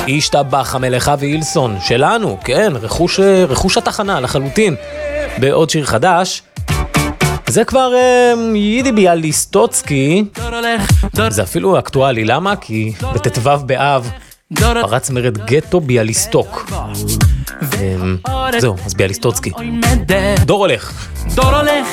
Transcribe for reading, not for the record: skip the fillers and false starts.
השתבח המלך אבי הילסון, שלנו, כן, רכוש התחנה לחלוטין. בעוד שיר חדש, זה כבר יידי ביאליסטוצקי, זה אפילו אקטואלי, למה? כי בתתוו באב פרץ מרד גטו ביאליסטוק. זהו, אז ביאליסטוצקי. דור הולך.